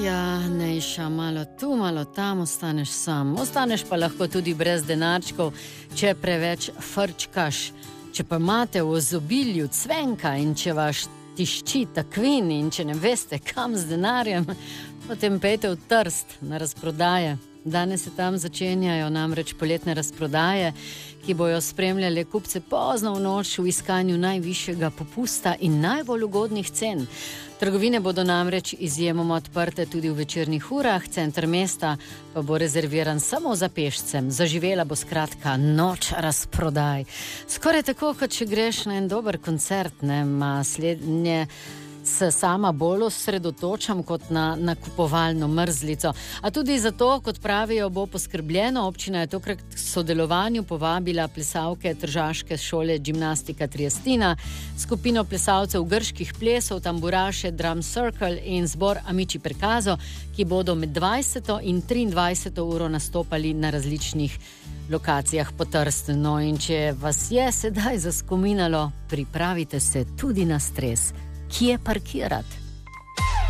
Ja, Nejša, malo tu, malo tam ostaneš sam. Ostaneš pa lahko tudi brez denarčkov, če preveč frčkaš. Če pa imate v ozobilju cvenka in če vaš tišči takvin in če ne veste, kam z denarjem, potem pejte v Trst na razprodaje. Danes se tam začenjajo namreč poletne razprodaje, ki bojo spremljale kupce pozno v noč v iskanju najvišjega popusta in najbolj ugodnih cen. Trgovine bodo namreč izjemoma odprte tudi v večernih urah, center mesta pa bo rezerviran samo za pešcem. Zaživela bo skratka noč razprodaj. Skoraj tako, kot če greš na en dober koncert, slednje se sama bolj osredotočam kot na nakupovalno mrzlico. A tudi zato, kot pravijo, bo poskrbljeno. Občina je tokrat k sodelovanju povabila plesalke Tržaške šole Gimnastika Triestina, skupino plesalcev grških plesov, tamburaše Drum Circle in zbor Amici Percaso, ki bodo med 20. in 23. uro nastopali na različnih lokacijah po Trstu. No, in če vas je sedaj zaskominalo, pripravite se tudi na stres. Kje parkirati?